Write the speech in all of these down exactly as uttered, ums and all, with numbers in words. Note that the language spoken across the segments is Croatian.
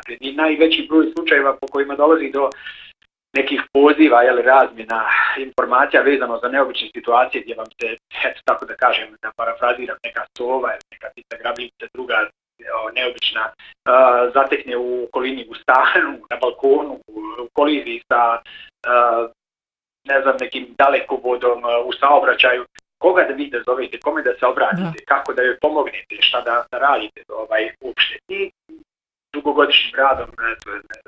Dakle, ni najveći broj slučajeva po kojima dolazi do nekih poziva, jel, razmjena informacija vezano za neobične situacije gdje vam se, eto tako da kažem, da parafraziram, neka sova, neka ptica grabljica, druga o, neobična, uh, zatekne u okolini u stanu, na balkonu, u, u koliziji sa uh, ne znam, nekim dalekovodom uh, u saobraćaju. Koga da vi da zovete, kome da se obratite, da. Kako da joj pomognete, šta da, da radite ovaj, uopšte. I dugogodišnjim radom, eto,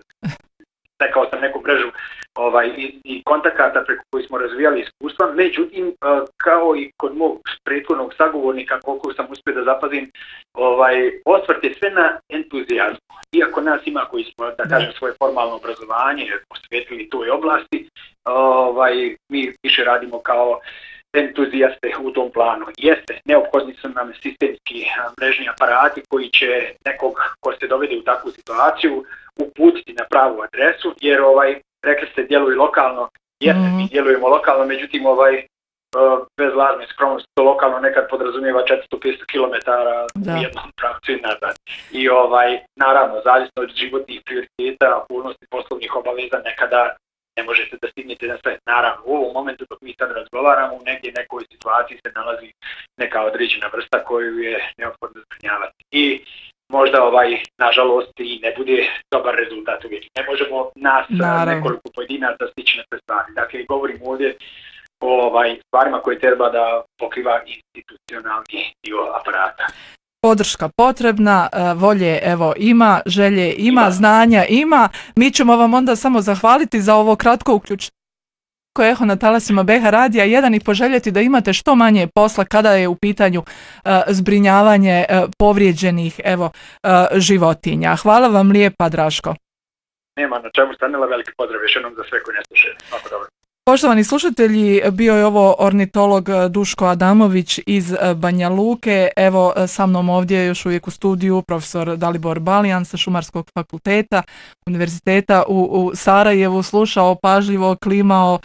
stekao sam neku mrežu ovaj, i, i kontakata preko koji smo razvijali iskustva, međutim, kao i kod mog prethodnog sagovornika, koliko sam uspio da zapazim, ovaj, osvrt je sve na entuzijazmu. Iako nas ima koji smo, da kažem, svoje formalno obrazovanje posvetili toj oblasti, ovaj, mi više radimo kao entuzijaste u tom planu. Jeste, neophodni su nam sistemski mrežni aparati koji će nekog ko se dovede u takvu situaciju uputiti na pravu adresu, jer ovaj, rekli ste, djeluju lokalno, jeste, mm-hmm. mi djelujemo lokalno, međutim ovaj, bez lažne skromnosti, to lokalno nekad podrazumijeva četiristo do petsto kilometara u jednom pravcu i nazad. I ovaj, naravno, zavisno od životnih prioriteta, punosti poslovnih obaveza, nekada ne možete da stignete na sve. Naravno, u ovom momentu dok mi sad razgovaramo, u negdje nekoj situaciji se nalazi neka određena vrsta koju je neophodno zbrinjavati. I možda ovaj, nažalost, i ne bude dobar rezultat uvijek. Ne možemo nas, naravno, nekoliko pojedinaca stići na sve stvari. Dakle, govorim ovdje o ovaj, stvarima koje treba da pokriva institucionalni dio aparata. Podrška potrebna, volje evo ima, želje ima, ima, znanja ima. Mi ćemo vam onda samo zahvaliti za ovo kratko uključenje koje eho na talasima B H radija jedan i poželjeti da imate što manje posla kada je u pitanju uh, zbrinjavanje uh, povrijeđenih evo uh, životinja. Hvala vam lijepa, Draško. Nema na čemu, Stanila, veliki pozdrav još jednom za sve koji ne slušaju. Svako dobro. Poštovani slušatelji, bio je ovo ornitolog Duško Adamović iz Banja Luke. Evo sa mnom ovdje još uvijek u studiju profesor Dalibor Balijan sa Šumarskog fakulteta Univerziteta u, u Sarajevu, slušao pažljivo, klimao,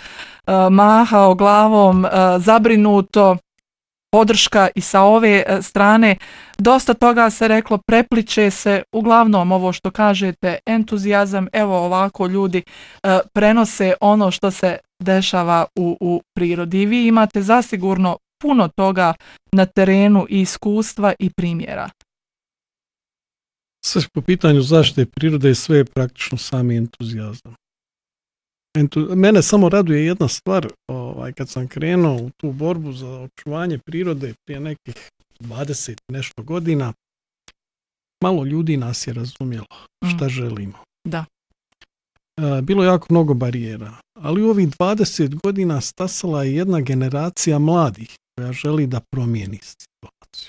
mahao glavom, zabrinuto. Podrška i sa ove strane, dosta toga se reklo, prepliče se, uglavnom ovo što kažete, entuzijazam, evo ovako ljudi e, prenose ono što se dešava u, u prirodi. Vi imate zasigurno puno toga na terenu i iskustva i primjera. Sve po pitanju zaštite prirode sve je praktično sami entuzijazam. Entu, mene samo raduje jedna stvar, ovaj, kad sam krenuo u tu borbu za očuvanje prirode prije nekih dvadeset nešto godina, malo ljudi nas je razumjelo šta mm. želimo. Da. E, bilo je jako mnogo barijera, ali u ovih dvadeset godina stasala je jedna generacija mladih koja želi da promijeni situaciju.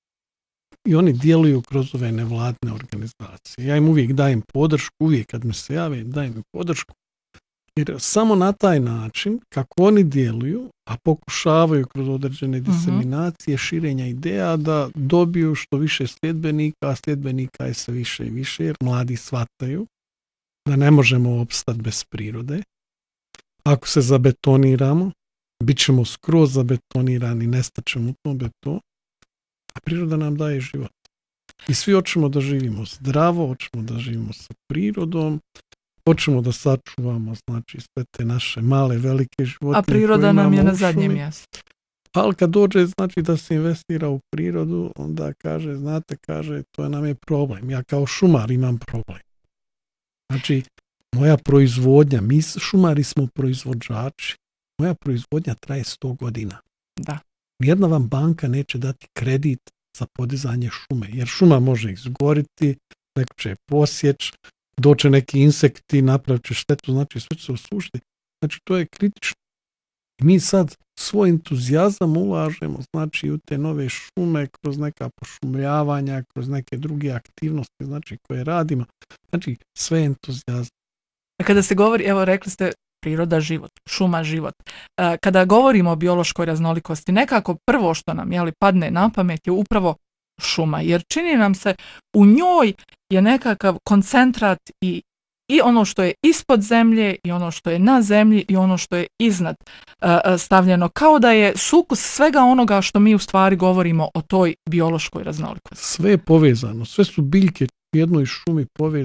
I oni djeluju kroz ove nevladine organizacije. Ja im uvijek dajem podršku, uvijek kad mi se jave dajem im podršku. Jer samo na taj način, kako oni djeluju, a pokušavaju kroz određene diseminacije, uh-huh. širenja ideja, da dobiju što više sljedbenika, a sljedbenika je sve više i više, jer mladi shvataju da ne možemo opstati bez prirode. Ako se zabetoniramo, bit ćemo skroz zabetonirani, nestaćemo u tom betonu, a priroda nam daje život. I svi hoćemo da živimo zdravo, hoćemo da živimo sa prirodom, hoćemo da sačuvamo, znači, sve te naše male, velike životinje. A priroda nam je na zadnjem mjestu. Ali kad dođe, znači, da se investira u prirodu, onda kaže, znate, kaže, to nam je problem. Ja kao šumar imam problem. Znači, moja proizvodnja, mi šumari smo proizvođači, moja proizvodnja traje sto godina. Da. Nijedna vam banka neće dati kredit za podizanje šume, jer šuma može izgoriti, neko će je posjeći, doće neki insekti, napravit će štetu, znači sve će se osušiti. Znači to je kritično. Mi sad svoj entuzijazam ulažemo, znači u te nove šume, kroz neka pošumljavanja, kroz neke druge aktivnosti, znači koje radimo. Znači sve entuzijazam. A kada se govori, evo rekli ste priroda život, šuma život. Kada govorimo o biološkoj raznolikosti, nekako prvo što nam jeli, padne na pamet je upravo šuma, jer čini nam se u njoj je nekakav koncentrat i, i ono što je ispod zemlje i ono što je na zemlji i ono što je iznad uh, stavljeno, kao da je sukus svega onoga što mi u stvari govorimo o toj biološkoj raznolikosti. Sve je povezano, sve su biljke u jednoj šumi povezane